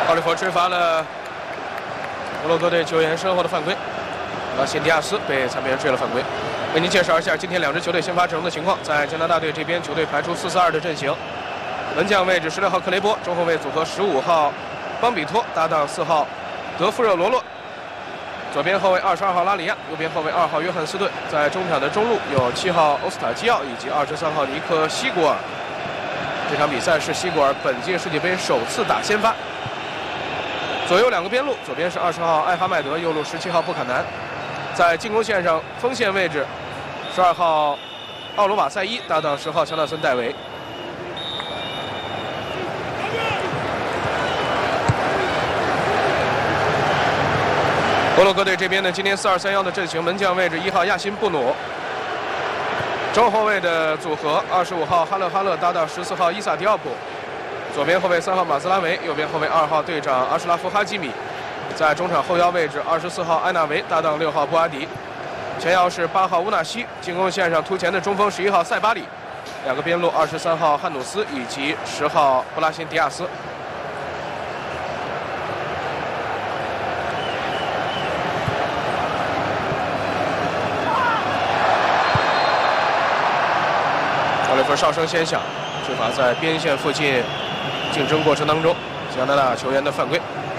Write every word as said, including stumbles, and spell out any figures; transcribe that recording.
奥利弗吹罚了摩洛哥队球员身后的犯规，拉辛迪亚斯被裁判员吹了犯规。为您介绍一下今天两支球队先发阵容的情况。在加拿大队这边，球队排出四四二的阵型，门将位置十六号克雷波，中后卫组合十五号邦比托搭档四号德夫热罗洛，左边后卫二十二号拉里亚，右边后卫二号约翰斯顿。在中场的中路有七号欧斯塔基奥以及二十三号尼克西古尔。这场比赛是西古尔本届世界杯首次打先发。左右两个边路，左边是二十号艾哈迈德，右路十七号布坎南。在进攻线上，锋线位置十二号奥罗瓦塞伊搭档十号乔纳森戴维。摩洛哥队这边呢，今天四二三一的阵型，门将位置一号亚辛布努，中后卫的组合二十五号哈勒哈勒搭档十四号伊萨迪奥普，左边后卫三号马兹拉维，右边后卫二号队长阿什拉夫哈基米。在中场后腰位置二十四号埃纳维搭档六号布阿迪，前腰是八号乌纳西，进攻线上突前的中锋十一号塞巴里，两个边路二十三号汉努斯以及十号布拉辛迪亚斯。奥利弗哨声先响，吹罚在边线附近竞争过程当中加拿大球员的犯规。